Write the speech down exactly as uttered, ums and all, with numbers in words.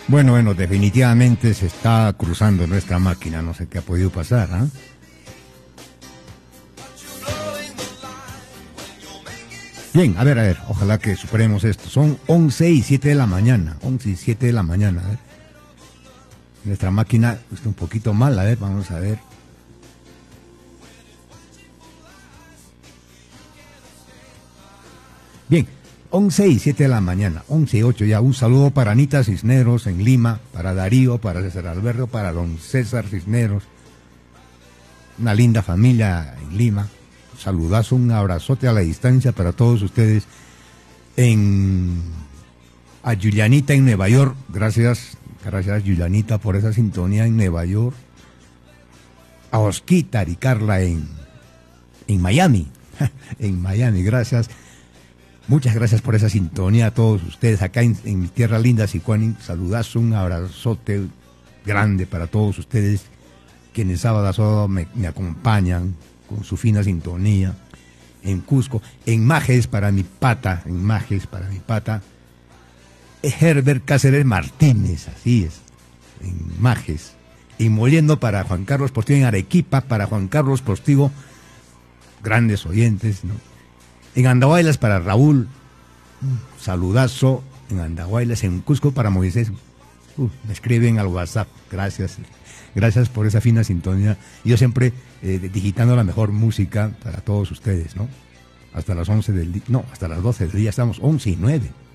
Bueno, bueno, definitivamente se está cruzando nuestra máquina, no sé qué ha podido pasar, ¿ah? ¿eh? Bien, a ver, a ver, ojalá que superemos esto. Son once y siete de la mañana, once y siete de la mañana, a ver. Nuestra máquina está un poquito mal, a ver, vamos a ver. Bien, once y siete de la mañana, once y ocho ya. Un saludo para Anita Cisneros en Lima, para Darío, para César Alberto, para don César Cisneros. Una linda familia en Lima. Un saludazo, un abrazote a la distancia para todos ustedes. En a Julianita en Nueva York, gracias, gracias Julianita por esa sintonía en Nueva York. A Osquitar y Carla en, en Miami, en Miami, gracias. Muchas gracias por esa sintonía a todos ustedes acá en, en mi tierra linda, Sicuani. Saludazo, un abrazote grande para todos ustedes, quienes sábado a sábado me, me acompañan con su fina sintonía. En Cusco, en Majes para mi pata, en Majes para mi pata, Herbert Cáceres Martínez, así es, en Majes. Y Moliendo para Juan Carlos Postigo, en Arequipa para Juan Carlos Postigo, grandes oyentes, ¿no? En Andahuaylas para Raúl, un saludazo en Andahuaylas, en Cusco para Moisés. Uh, me escriben al WhatsApp, gracias, gracias por esa fina sintonía. Yo siempre eh, digitando la mejor música para todos ustedes, ¿no? Hasta las once del día, no, hasta las doce del día estamos, once y nueve.